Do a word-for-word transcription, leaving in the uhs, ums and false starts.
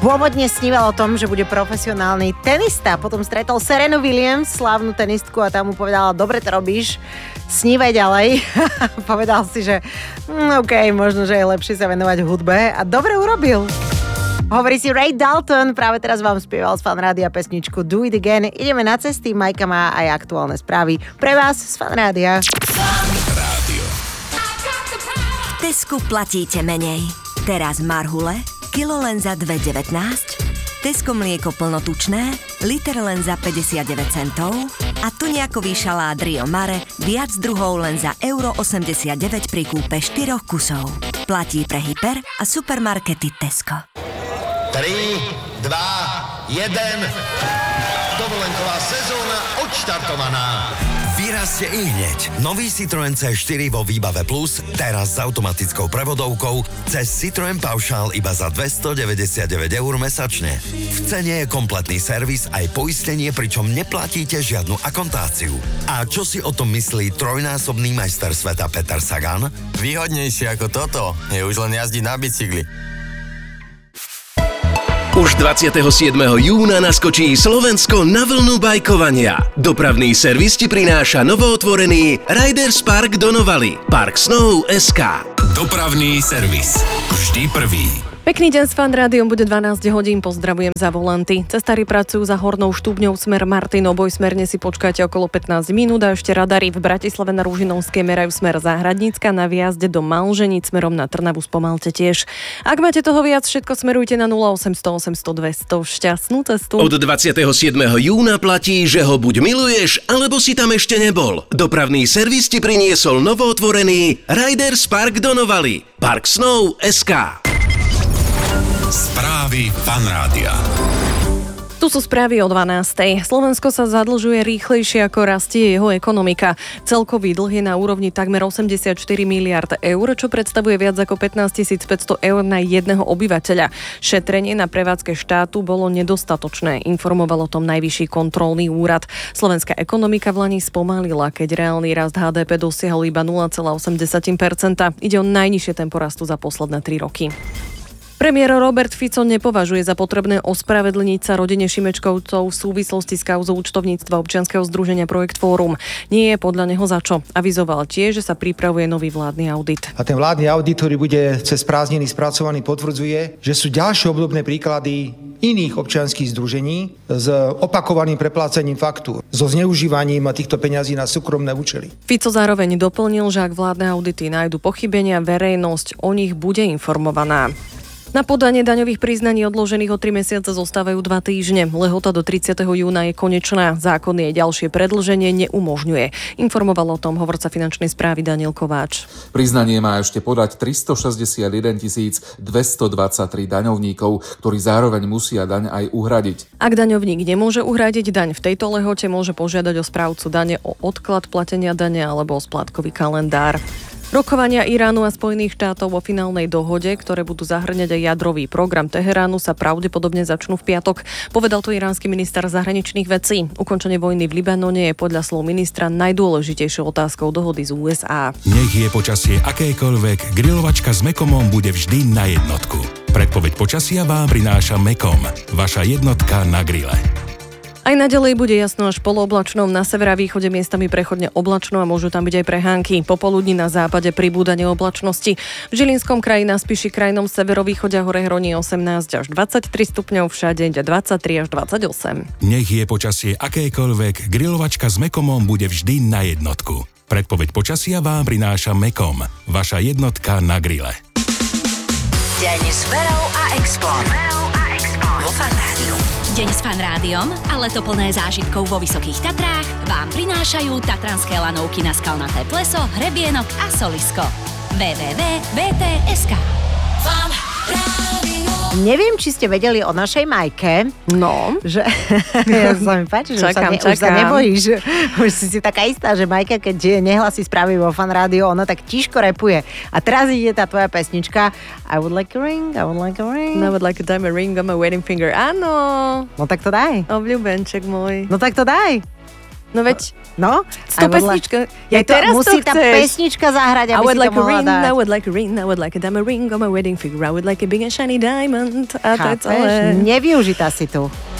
Pôvodne sníval o tom, že bude profesionálny tenista. Potom stretol Serenu Williams, slávnu tenistku, a tá mu povedala, dobre to robíš, snívaj ďalej. Povedal si, že mm, OK, možno, že je lepšie sa venovať hudbe, a dobre urobil. Hovorí si Ray Dalton, práve teraz vám spieval z Fan Rádia pesničku Do It Again. Ideme na cesty, Majka má aj aktuálne správy pre vás z Fan Rádia. Rádio. V Tesku platíte menej. Teraz marhule, kilo len za dva devätnásť, Tesco mlieko plnotučné, liter len za päťdesiatdeväť centov a tuniakový šalát Rio Mare viac druhov len za euro osemdesiatdeväť pri kúpe štyroch kusov. Platí pre hyper a supermarkety Tesco. tri, dva, jeden. Dovolenková sezóna odštartovaná. Vyrazte ihneď. Nový Citroen cé štyri vo výbave Plus, teraz s automatickou prevodovkou, cez Citroen Paušál iba za dvestodeväťdesiatdeväť eur mesačne. V cene je kompletný servis aj poistenie, pričom neplatíte žiadnu akontáciu. A čo si o tom myslí trojnásobný majster sveta Peter Sagan? Výhodnejšie ako toto je už len jazdiť na bicykli. Už dvadsiateho siedmeho júna naskočí Slovensko na vlnu bajkovania. Dopravný servis ti prináša novootvorený Riders Park do Novaly. Park Snow bodka es ká. Dopravný servis. Vždy prvý. Pekný deň, s Fan Rádiom, bude dvanásť hodín, pozdravujem za volanty. Cestári pracujú za Hornou Štúbňou smer Martinoboj, smerne si počkáte okolo pätnásť minút a ešte radary v Bratislave na Ružinovskej merajú smer Záhradnícka, na výjazde do Malženic smerom na Trnavu spomalte tiež. Ak máte toho viac, všetko smerujte na nula osemsto osemsto dvesto. Šťastnú cestu. Od dvadsiateho siedmeho júna platí, že ho buď miluješ, alebo si tam ešte nebol. Dopravný servis ti priniesol novootvorený Riders Park do Novaly. Park Snow bodka es ká. Správy Fan Rádia. Tu sú správy o dvanástej. Slovensko sa zadlžuje rýchlejšie, ako rastie jeho ekonomika. Celkový dlh je na úrovni takmer osemdesiatštyri miliárd eur, čo predstavuje viac ako pätnásťtisícpäťsto eur na jedného obyvateľa. Šetrenie na prevádzke štátu bolo nedostatočné, informoval o tom Najvyšší kontrolný úrad. Slovenská ekonomika v lani spomalila, keď reálny rast há dé pé dosiahol iba nula celá osem percenta. Ide o najnižšie tempo rastu za posledné tri roky. Premiér Robert Fico nepovažuje za potrebné ospravedlniť sa rodine Šimečkovcov v súvislosti s kauzou účtovníctva občianskeho združenia Projekt Fórum. Nie je podľa neho za čo. Avizoval tiež, že sa pripravuje nový vládny audit. A ten vládny audit, ktorý bude cez prázdniny spracovaný, potvrdzuje, že sú ďalšie obdobné príklady iných občianskych združení s opakovaným preplácaním faktúr, so zneužívaním týchto peňazí na súkromné účely. Fico zároveň doplnil, že ak vládne audity nájdu pochybenia, verejnosť o nich bude informovaná. Na podanie daňových priznaní odložených o tri mesiace zostávajú dva týždne. Lehota do tridsiateho júna je konečná. Zákon jej ďalšie predĺženie neumožňuje. Informoval o tom hovorca finančnej správy Daniel Kováč. Priznanie má ešte podať tristošesťdesiatjedentisíc dvestodvadsaťtri daňovníkov, ktorí zároveň musia daň aj uhradiť. Ak daňovník nemôže uhradiť daň v tejto lehote, môže požiadať o správcu dane o odklad platenia dane alebo o splátkový kalendár. Rokovania Iránu a Spojených štátov o finálnej dohode, ktoré budú zahŕňať aj jadrový program Teheránu, sa pravdepodobne začnú v piatok. Povedal to iránsky minister zahraničných vecí. Ukončenie vojny v Libanone je podľa slov ministra najdôležitejšou otázkou dohody z ú es á. Nech je počasie akékoľvek, grilovačka s Mekomom bude vždy na jednotku. Predpoveď počasia vám prináša Mekom, vaša jednotka na grille. Aj naďalej bude jasno až polooblačno, na severa východe miestami prechodne oblačno a môžu tam byť aj prehánky. Popoludní na západe pribúdanie oblačnosti. V Žilinskom kraji, na Spiši, krajnom severovýchode a hore Hroní osemnásť až dvadsaťtri stupňov, všade dvadsaťtri až dvadsaťosem. Nech je počasie akékoľvek, grilovačka s Mekomom bude vždy na jednotku. Predpoveď počasia vám prináša Mekom, vaša jednotka na grille. Deň s Verou a Expom. Vo Fan Rádiu. Deň s Fan Rádiom a leto plné zážitkov vo Vysokých Tatrách vám prinášajú tatranské lanovky na skalnaté pleso, hrebienok a solisko. w w w bodka v t bodka es ká. Fan Rádio. Neviem, či ste vedeli o našej Majke. No. Že, ja sa mi páči, že čakám, už, sa ne, už sa nebojíš. Už si si taká istá, že Majka, keď nehlasí správy vo Fan Rádiu, ona tak tížko repuje. A teraz ide tá tvoja pesnička I would like a ring, I would like a ring. I would like a diamond ring on my wedding finger. Áno. No tak to daj. Obľúbenček môj. No tak to daj. No veď, no, to pesnička. Ja to, teraz musí to tá chceš. pesnička zahrať, aby I would si like to a mohla ring, dať. I would like a ring, I would like a diamond ring on my wedding finger. I would like a big and shiny diamond. A to je Chápeš? celé. Nevyužitá si tu.